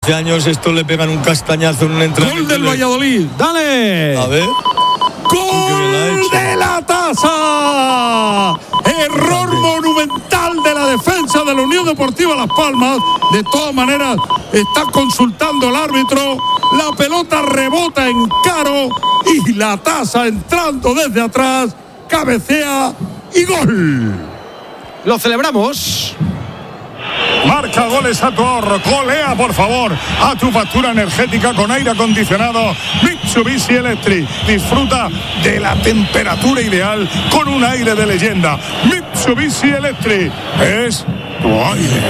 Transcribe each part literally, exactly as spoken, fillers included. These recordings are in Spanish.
catorce años, esto le pegan un castañazo en un entrenamiento. Gol del Valladolid, dale. A ver. ¡Gol de la Tasa! Error monumental de la defensa de la Unión Deportiva Las Palmas. De todas maneras, está consultando el árbitro. La pelota rebota en Caro y la Tasa entrando desde atrás, cabecea y gol. Lo celebramos. Marca goles a tu ahorro, golea por favor a tu factura energética con aire acondicionado Mitsubishi Electric. Disfruta de la temperatura ideal con un aire de leyenda. Mitsubishi Electric es tu aire.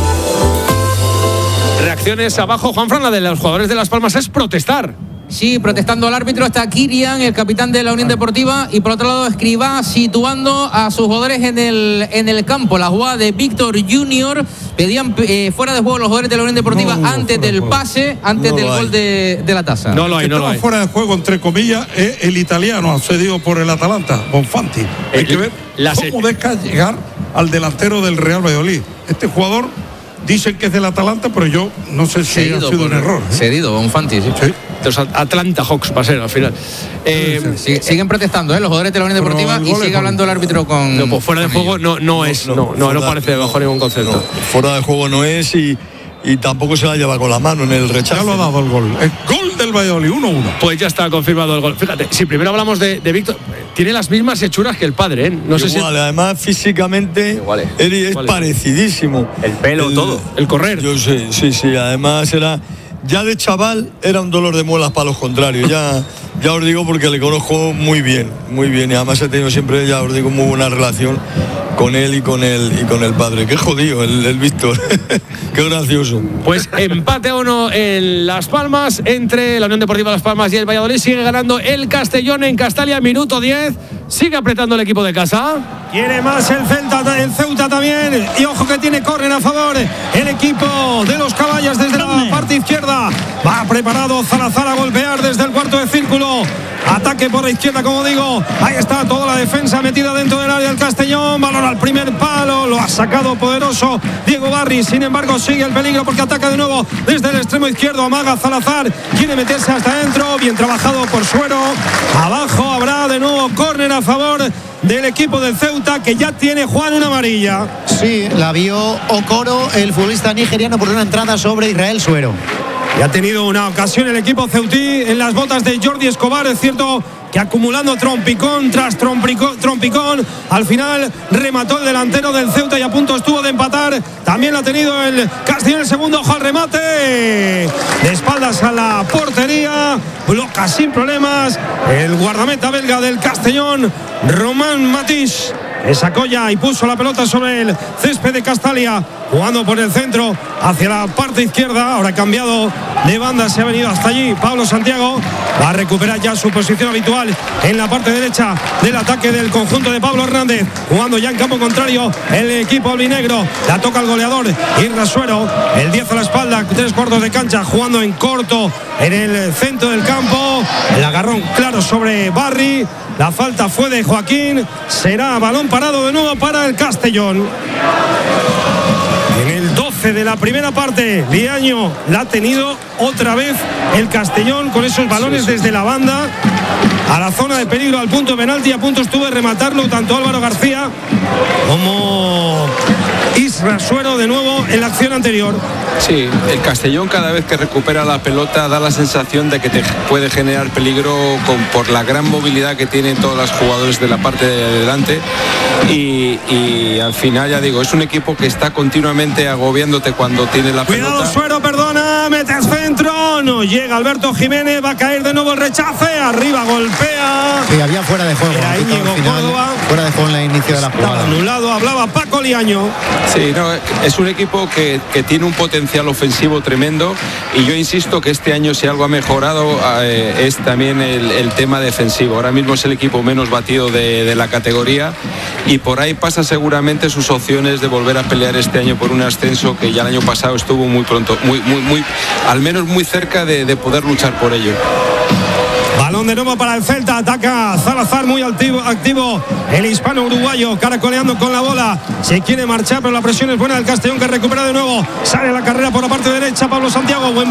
Reacciones abajo, Juanfran, la de los jugadores de Las Palmas es protestar. Sí, protestando al árbitro está Kirian, el capitán de la Unión Deportiva, y por otro lado Escribá situando a sus jugadores en el, en el campo. La jugada de Víctor Junior, pedían eh, fuera de juego los jugadores de la Unión Deportiva no, antes del pase, antes no del gol de, de la Tasa. No lo hay, no lo hay. Fuera de juego, entre comillas, es el italiano cedido por el Atalanta, Bonfanti. Hay el, que ver cómo deja llegar al delantero del Real Valladolid. Este jugador dicen que es del Atalanta, pero yo no sé si cedido ha sido un error. ¿eh? Cedido, Bonfanti, sí. sí. Entonces, Atlanta Hawks va a ser al final. Eh, sí, siguen protestando ¿eh? los jugadores de la Unión Deportiva y sigue hablando el árbitro con. No, pues fuera de juego no, no es, no, no, no, no parece bajo ningún concepto. No, fuera de juego no es y, y tampoco se la lleva con la mano en el rechazo. Ya lo ha dado el gol. El gol del Valladolid, uno uno. Pues ya está confirmado el gol. Fíjate, si primero hablamos de, de Víctor, tiene las mismas hechuras que el padre, ¿eh? No Igual, sé si. Además, físicamente, Igual, Eri es Igual. parecidísimo. El pelo, el, todo. El correr. Yo sé, sí, sí. Además, era. Ya de chaval era un dolor de muelas para los contrarios. Ya, ya os digo porque le conozco muy bien, muy bien. Y además he tenido siempre, ya os digo, muy buena relación con él y con él y con el padre. Qué jodido el, el Víctor. Qué gracioso. Pues empate a uno en Las Palmas entre la Unión Deportiva Las Palmas y el Valladolid. Sigue ganando el Castellón en Castalia, minuto diez. Sigue apretando el equipo de casa. Quiere más el Celta, el Ceuta también. Y ojo que tiene córner a favor el equipo de los Caballas desde la parte izquierda. Va preparado Salazar a golpear desde el cuarto de círculo. Ataque por la izquierda, como digo. Ahí está toda la defensa metida dentro del área del Castellón. Balón al primer palo. Lo ha sacado poderoso Diego Barry. Sin embargo, sigue el peligro porque ataca de nuevo desde el extremo izquierdo. Amaga Salazar. Quiere meterse hasta adentro. Bien trabajado por Suero. Abajo habrá de nuevo córner a favor del equipo del Ceuta, que ya tiene Juan una amarilla. Sí, la vio Okoro, el futbolista nigeriano, por una entrada sobre Israel Suero. Y ha tenido una ocasión el equipo ceutí en las botas de Jordi Escobar. Es cierto que acumulando trompicón tras trompicón, trompicón, al final remató el delantero del Ceuta y a punto estuvo de empatar. También lo ha tenido el Castellón, el segundo ojo al remate. De espaldas a la portería, bloca sin problemas el guardameta belga del Castellón, Román Matís. Sacó ya y puso la pelota sobre el césped de Castalia, jugando por el centro hacia la parte izquierda. Ahora ha cambiado de banda, se ha venido hasta allí Pablo Santiago. Va a recuperar ya su posición habitual en la parte derecha del ataque del conjunto de Pablo Hernández, jugando ya en campo contrario el equipo albinegro. La toca el goleador Irra Suero, el diez a la espalda, tres cuartos de cancha, jugando en corto en el centro del campo. El agarrón claro sobre Barry. La falta fue de Joaquín. Será balón parado de nuevo para el Castellón. En el doce de la primera parte, Liaño la ha tenido otra vez el Castellón con esos balones sí, sí. desde la banda a la zona de peligro, al punto de penalti. A punto estuvo de rematarlo tanto Álvaro García como Isra Suero de nuevo en la acción anterior. Sí, el Castellón cada vez que recupera la pelota da la sensación de que te puede generar peligro con, por la gran movilidad que tienen todos los jugadores de la parte de delante y, y al final, ya digo, es un equipo que está continuamente agobiándote cuando tiene la Cuidado, pelota. Suero, perdona, mete al centro, no llega Alberto Jiménez, va a caer de nuevo el rechace, arriba golpea. Sí, había fuera de juego. Era Íñigo final, Córdoba. Fuera de juego en el inicio de la jugada. Estaba anulado, hablaba Paco Liaño. Sí, no, es un equipo que, que tiene un potencial ofensivo tremendo y yo insisto que este año si algo ha mejorado eh, es también el, el tema defensivo. Ahora mismo es el equipo menos batido de, de la categoría y por ahí pasa seguramente sus opciones de volver a pelear este año por un ascenso que ya el año pasado estuvo muy pronto, muy, muy, muy, al menos muy cerca de, de poder luchar por ello. Balón de nuevo para el Celta, ataca Salazar muy activo, activo el hispano uruguayo, caracoleando con la bola, se quiere marchar pero la presión es buena del Castellón, que recupera de nuevo, sale a la carrera por la parte derecha Pablo Santiago, buen